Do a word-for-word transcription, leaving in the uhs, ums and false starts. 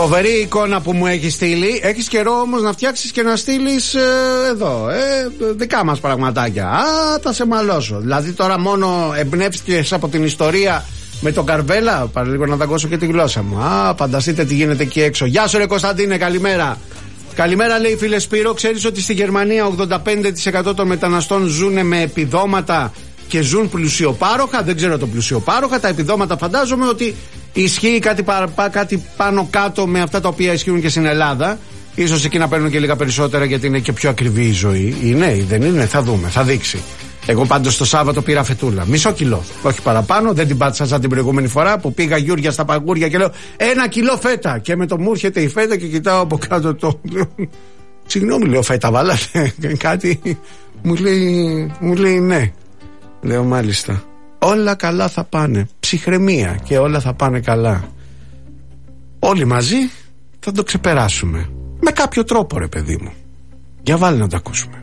Φοβερή εικόνα που μου έχει στείλει. Έχεις καιρό όμως να φτιάξεις και να στείλεις ε, εδώ, ε, δικά μας πραγματάκια. Α, θα σε μαλώσω. Δηλαδή τώρα μόνο εμπνεύστηκες από την ιστορία με τον Καρβέλα. Πάρε λίγο να δαγκώσω και τη γλώσσα μου. Α, φανταστείτε τι γίνεται εκεί έξω. Γεια σου ρε Κωνσταντίνε, καλημέρα. Καλημέρα, λέει φίλε Σπύρο. Ξέρεις ότι στη Γερμανία ογδόντα πέντε τοις εκατό των μεταναστών ζουν με επιδόματα και ζουν πλουσιοπάροχα? Δεν ξέρω το πλουσιοπάροχα. Τα επιδόματα φαντάζομαι ότι ισχύει κάτι, παρα, κάτι πάνω κάτω με αυτά τα οποία ισχύουν και στην Ελλάδα. Ίσως εκεί να παίρνουν και λίγα περισσότερα γιατί είναι και πιο ακριβή η ζωή. Είναι ή δεν είναι, θα δούμε, θα δείξει. Εγώ πάντως το Σάββατο πήρα φετούλα. Μισό κιλό. Όχι παραπάνω, δεν την πάτησα σαν την προηγούμενη φορά που πήγα Γιούρια στα παγούρια και λέω ένα κιλό φέτα. Και με το μου έρχεται η φέτα και κοιτάω από κάτω το. Συγγνώμη, λέω, φέτα βάλατε κάτι? Μου λέει, μου λέει ναι. Λέω μάλιστα. Όλα καλά θα πάνε. Ψυχραιμία και όλα θα πάνε καλά. Όλοι μαζί θα το ξεπεράσουμε. Με κάποιο τρόπο, ρε παιδί μου. Για βάλε να το ακούσουμε.